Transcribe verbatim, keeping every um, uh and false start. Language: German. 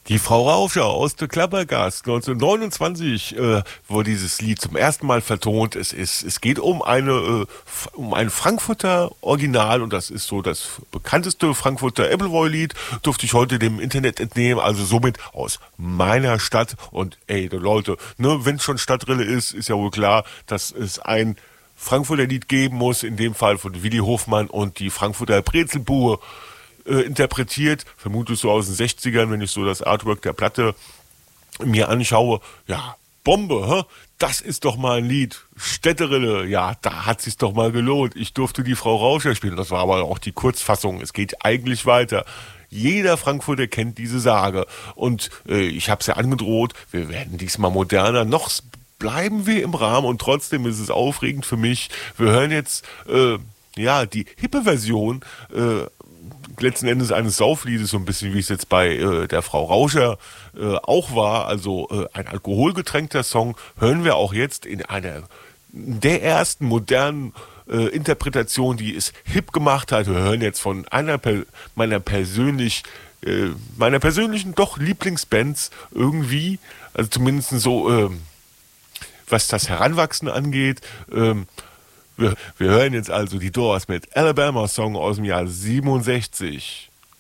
Die Frau Rauscher aus der Klappergast. neunzehnhundertneunundzwanzig äh, wurde dieses Lied zum ersten Mal vertont. Es ist, es geht um eine, äh, um ein Frankfurter Original und das ist so das bekannteste Frankfurter Appleboy-Lied. Durfte ich heute dem Internet entnehmen. Also somit aus meiner Stadt. Und ey, die Leute, ne, wenn es schon Stadtrille ist, ist ja wohl klar, dass es ein Frankfurter Lied geben muss. In dem Fall von Willi Hofmann und die Frankfurter Brezelbude. Äh, interpretiert, vermutlich so aus den sechzigern, wenn ich so das Artwork der Platte mir anschaue. Ja, Bombe, hä? Das ist doch mal ein Lied. Städterille, ja, da hat sich's doch mal gelohnt. Ich durfte die Frau Rauscher spielen. Das war aber auch die Kurzfassung. Es geht eigentlich weiter. Jeder Frankfurter kennt diese Sage. Und äh, ich habe es ja angedroht, wir werden diesmal moderner. Noch bleiben wir im Rahmen und trotzdem ist es aufregend für mich. Wir hören jetzt äh, ja die hippe Version äh, letzten Endes eines Saufliedes, so ein bisschen wie es jetzt bei äh, der Frau Rauscher äh, auch war, also äh, ein alkoholgetränkter Song, hören wir auch jetzt in einer der ersten modernen äh, Interpretation, die es hip gemacht hat. Wir hören jetzt von einer per, meiner persönlich äh, meiner persönlichen doch Lieblingsbands irgendwie, also zumindest so, äh, was das Heranwachsen angeht. ähm, Wir, wir hören jetzt also die Doors mit Alabama Song aus dem Jahr siebenundsechzig.